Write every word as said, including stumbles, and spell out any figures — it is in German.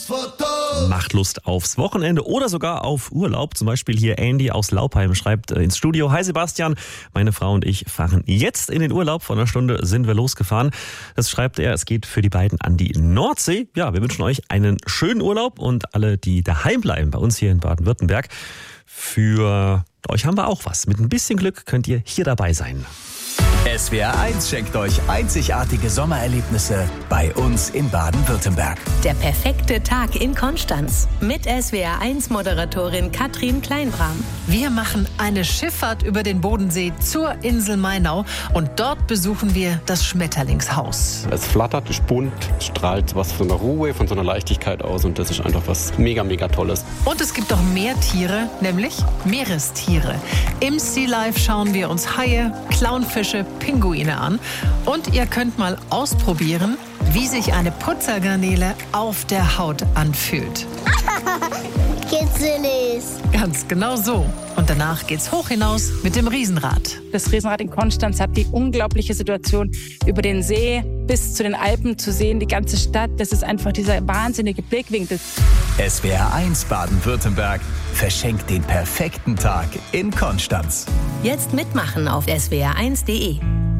Macht Lust aufs Wochenende oder sogar auf Urlaub. Zum Beispiel hier Andy aus Laupheim schreibt ins Studio: Hi Sebastian, meine Frau und ich fahren jetzt in den Urlaub. Vor einer Stunde sind wir losgefahren. Das schreibt er, es geht für die beiden an die Nordsee. Ja, wir wünschen euch einen schönen Urlaub und alle, die daheim bleiben, bei uns hier in Baden-Württemberg. Für euch haben wir auch was. Mit ein bisschen Glück könnt ihr hier dabei sein. S W R eins schenkt euch einzigartige Sommererlebnisse bei uns in Baden-Württemberg. Der perfekte Tag in Konstanz mit S W R eins Moderatorin Katrin Kleinbram. Wir machen eine Schifffahrt über den Bodensee zur Insel Mainau und dort besuchen wir das Schmetterlingshaus. Es flattert, ist bunt, strahlt was von der Ruhe, von so einer Leichtigkeit aus und das ist einfach was mega, mega Tolles. Und es gibt auch mehr Tiere, nämlich Meerestiere. Im Sea Life schauen wir uns Haie, Clownfische, Pinguine an und ihr könnt mal ausprobieren, wie sich eine Putzergarnele auf der Haut anfühlt. Kitzelig. Ganz genau so. Und danach geht's hoch hinaus mit dem Riesenrad. Das Riesenrad in Konstanz hat die unglaubliche Situation, über den See bis zu den Alpen zu sehen, die ganze Stadt. Das ist einfach dieser wahnsinnige Blickwinkel. S W R eins Baden-Württemberg verschenkt den perfekten Tag in Konstanz. Jetzt mitmachen auf S W R eins Punkt de.